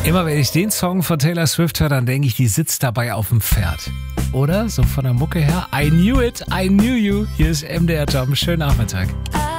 Immer wenn ich den Song von Taylor Swift höre, dann denke ich, die sitzt dabei auf dem Pferd. Oder? So von der Mucke her. I knew it, I knew you. Hier ist MDR Tom. Schönen Nachmittag.